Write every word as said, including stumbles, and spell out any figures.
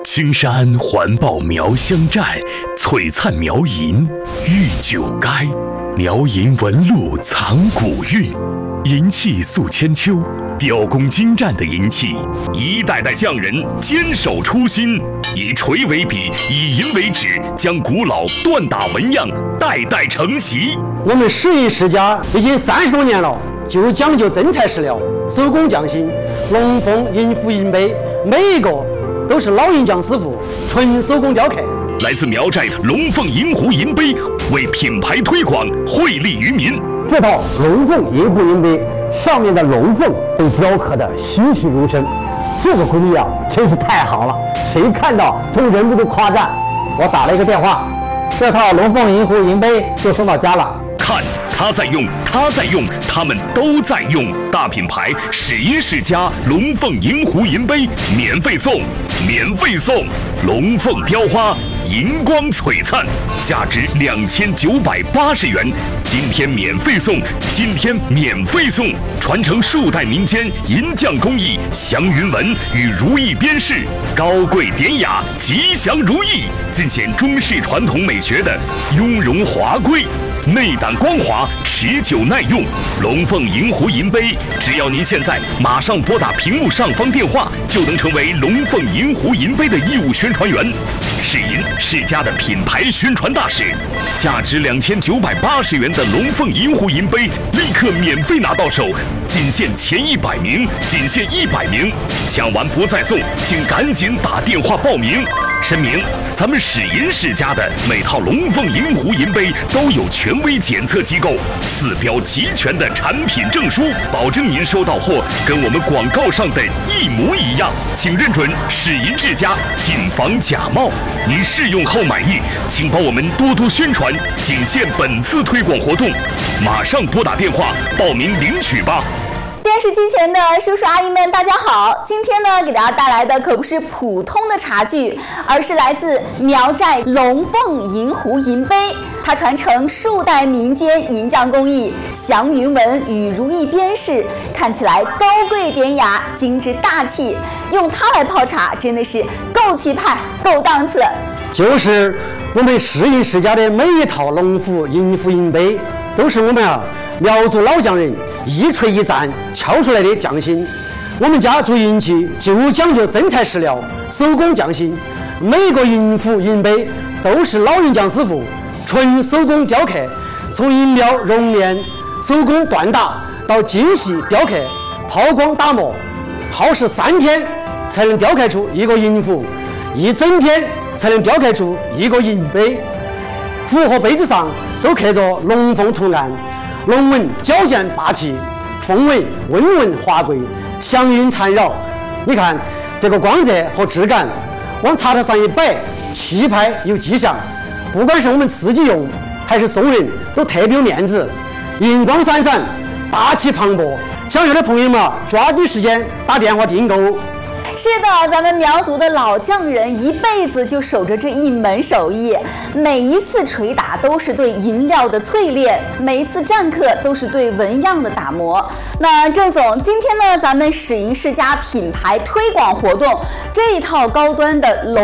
青山环抱苗香寨，璀璨苗银玉九垓。苗银纹路藏古韵，银器塑千秋，雕工精湛的银器，一代代匠人坚守初心，以锤为笔，以银为纸，将古老锻打纹样代代承袭。 我们石银世家已经三十多年了，就讲究真材实料，手工匠心。龙凤银壶银杯，每一个都是老银匠师傅纯手工雕刻。 来自苗寨龙凤银壶银杯，为品牌推广惠利于民。 这套龙凤银壶银杯上面的龙凤被雕刻得栩栩如生，这个工艺啊，真是太好了，谁看到都忍不住夸赞。我打了一个电话，这套龙凤银壶银杯就送到家了。 看，他在用，他在用，他们都在用。大品牌史银世家龙凤银壶银杯免费送，免费送！龙凤雕花，银光璀璨，价值两千九百八十元。今天免费送，今天免费送！传承数代民间银匠工艺，祥云纹与如意边饰，高贵典雅，吉祥如意，尽显中式传统美学的雍容华贵。内胆光滑，持久耐用。龙凤银壶银杯，只要您现在马上拨打屏幕上方电话，就能成为龙凤银壶银杯的义务宣传员。世银世家的品牌宣传大使，价值两千九百八十元的龙凤银壶银杯，立刻免费拿到手，仅限前一百名，仅限一百名，抢完不再送，请赶紧打电话报名。声明：咱们史银世家的每套龙凤银壶银杯都有权威检测机构四标齐全的产品证书，保证您收到货跟我们广告上的一模一样。请认准史银世家，谨防假冒。您试用后满意，请帮我们多多宣传，仅限本次推广活动，马上拨打电话报名领取吧。 电视机前的叔叔阿姨们，大家好！今天呢，给大家带来的可不是普通的茶具，而是来自苗寨龙凤银壶银杯。它传承数代民间银匠工艺，祥云纹与如意边饰，看起来高贵典雅、精致大气。用它来泡茶，真的是够气派、够档次。 就是我们石银世家的每一套龙凤银壶银杯，都是我们啊苗族老匠人一锤一钻敲出来的匠心。我们家做银器就讲究真材实料，手工匠心。每个银壶银杯都是老银匠师傅纯手工雕刻，从银料熔炼、手工锻打到精细雕刻、抛光打磨，耗时三天才能雕刻出一个银壶，一整天才能雕刻出一个银杯。壶和杯子上都刻着龙凤图案，龙纹矫健霸气，凤尾温润华贵，祥云缠绕。你看这个光泽和质感，往茶台上一摆，气派又吉祥。不管是我们自己用还是送人，都特别有面子，银光闪闪，大气磅礴。想要的朋友们抓紧时间打电话订购。 是的，咱们苗族的老匠人一辈子就守着这一门手艺，每一次捶打都是对银料的淬炼，每一次占刻都是对纹样的打磨。那郑总，今天呢，咱们史银世家品牌推广活动这一套高端的龙